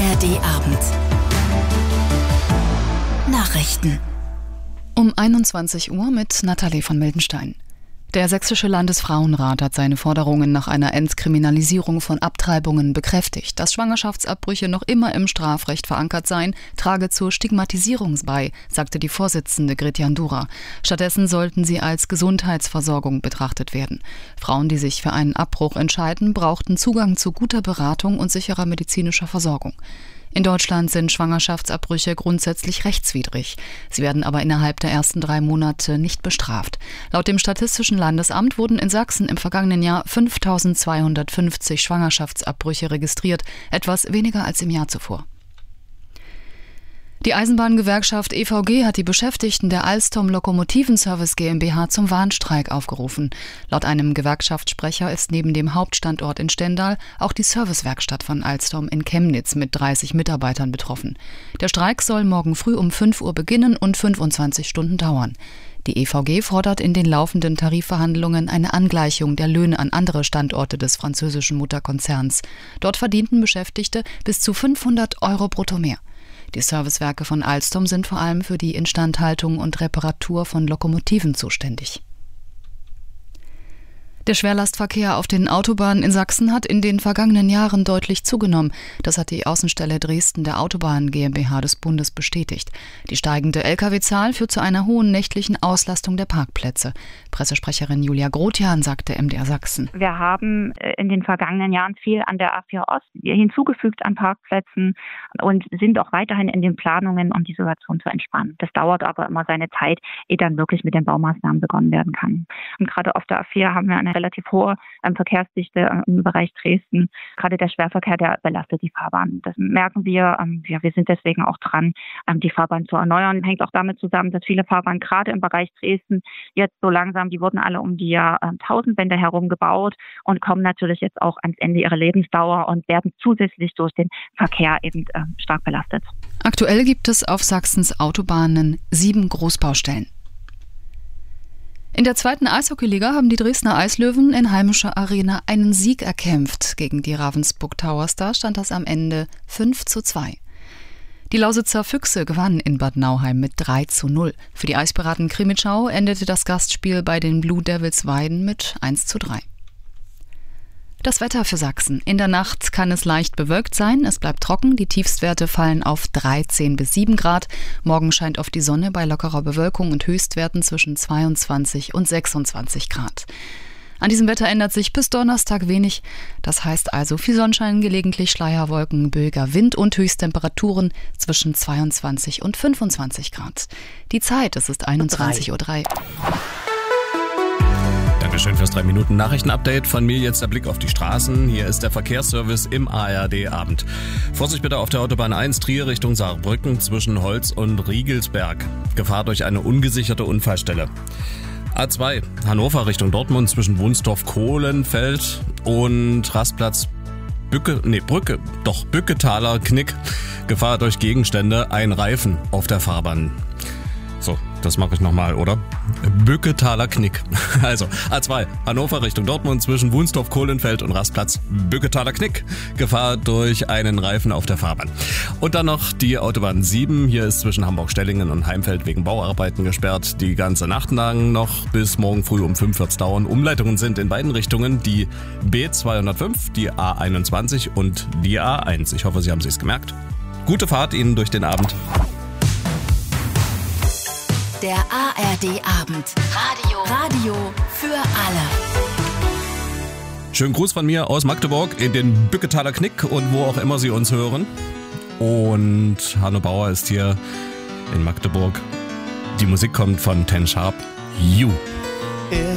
ARD-Abend. Nachrichten. Um 21 Uhr mit Nathalie von Mildenstein. Der Sächsische Landesfrauenrat hat seine Forderungen nach einer Entkriminalisierung von Abtreibungen bekräftigt. Dass Schwangerschaftsabbrüche noch immer im Strafrecht verankert seien, trage zur Stigmatisierung bei, sagte die Vorsitzende Gretjan Dura. Stattdessen sollten sie als Gesundheitsversorgung betrachtet werden. Frauen, die sich für einen Abbruch entscheiden, brauchten Zugang zu guter Beratung und sicherer medizinischer Versorgung. In Deutschland sind Schwangerschaftsabbrüche grundsätzlich rechtswidrig. Sie werden aber innerhalb der ersten 3 Monate nicht bestraft. Laut dem Statistischen Landesamt wurden in Sachsen im vergangenen Jahr 5.250 Schwangerschaftsabbrüche registriert, etwas weniger als im Jahr zuvor. Die Eisenbahngewerkschaft EVG hat die Beschäftigten der Alstom Lokomotivenservice GmbH zum Warnstreik aufgerufen. Laut einem Gewerkschaftssprecher ist neben dem Hauptstandort in Stendal auch die Servicewerkstatt von Alstom in Chemnitz mit 30 Mitarbeitern betroffen. Der Streik soll morgen früh um 5 Uhr beginnen und 25 Stunden dauern. Die EVG fordert in den laufenden Tarifverhandlungen eine Angleichung der Löhne an andere Standorte des französischen Mutterkonzerns. Dort verdienten Beschäftigte bis zu 500 € brutto mehr. Die Servicewerke von Alstom sind vor allem für die Instandhaltung und Reparatur von Lokomotiven zuständig. Der Schwerlastverkehr auf den Autobahnen in Sachsen hat in den vergangenen Jahren deutlich zugenommen. Das hat die Außenstelle Dresden der Autobahn GmbH des Bundes bestätigt. Die steigende Lkw-Zahl führt zu einer hohen nächtlichen Auslastung der Parkplätze. Pressesprecherin Julia Grotian sagte MDR Sachsen. Wir haben in den vergangenen Jahren viel an der A4 Ost hinzugefügt an Parkplätzen und sind auch weiterhin in den Planungen, um die Situation zu entspannen. Das dauert aber immer seine Zeit, ehe dann wirklich mit den Baumaßnahmen begonnen werden kann. Und gerade auf der A4 haben wir eine relativ hohe Verkehrsdichte im Bereich Dresden. Gerade der Schwerverkehr, der belastet die Fahrbahn. Das merken wir. Wir sind deswegen auch dran, die Fahrbahn zu erneuern. Hängt auch damit zusammen, dass viele Fahrbahnen gerade im Bereich Dresden jetzt so langsam, die wurden alle um die Jahrtausendwende herum gebaut und kommen natürlich jetzt auch ans Ende ihrer Lebensdauer und werden zusätzlich durch den Verkehr eben stark belastet. Aktuell gibt es auf Sachsens Autobahnen 7 Großbaustellen. In der 2. Eishockeyliga haben die Dresdner Eislöwen in heimischer Arena einen Sieg erkämpft. Gegen die Ravensburg Towers, da stand das am Ende 5:2. Die Lausitzer Füchse gewannen in Bad Nauheim mit 3:0. Für die Eispiraten Krimitschau endete das Gastspiel bei den Blue Devils Weiden mit 1:3. Das Wetter für Sachsen. In der Nacht kann es leicht bewölkt sein. Es bleibt trocken. Die Tiefstwerte fallen auf 13 bis 7 Grad. Morgen scheint oft die Sonne bei lockerer Bewölkung und Höchstwerten zwischen 22 und 26 Grad. An diesem Wetter ändert sich bis Donnerstag wenig. Das heißt also viel Sonnenschein, gelegentlich Schleierwolken, böiger Wind und Höchsttemperaturen zwischen 22 und 25 Grad. Die Zeit, es ist 21:03 Uhr. Dankeschön fürs 3-Minuten-Nachrichten-Update. Von mir jetzt der Blick auf die Straßen. Hier ist der Verkehrsservice im ARD-Abend. Vorsicht bitte auf der Autobahn 1 Trier Richtung Saarbrücken zwischen Holz und Riegelsberg. Gefahr durch eine ungesicherte Unfallstelle. A2 Hannover Richtung Dortmund zwischen Wunstorf-Kohlenfeld und Rastplatz Bücketaler Knick. Gefahr durch Gegenstände, ein Reifen auf der Fahrbahn. So, das mache ich nochmal, oder? Bücketaler Knick. Also, A2, Hannover Richtung Dortmund zwischen Wunstorf-Kohlenfeld und Rastplatz Bücketaler Knick. Gefahr durch einen Reifen auf der Fahrbahn. Und dann noch die Autobahn 7. Hier ist zwischen Hamburg-Stellingen und Heimfeld wegen Bauarbeiten gesperrt. Die ganze Nacht lang noch. Bis morgen früh um 5 wird's dauern. Umleitungen sind in beiden Richtungen die B205, die A21 und die A1. Ich hoffe, Sie haben sich's gemerkt. Gute Fahrt Ihnen durch den Abend. Der ARD-Abend. Radio für alle. Schönen Gruß von mir aus Magdeburg in den Bücketaler Knick und wo auch immer Sie uns hören. Und Hanno Bauer ist hier in Magdeburg. Die Musik kommt von Ten Sharp. You.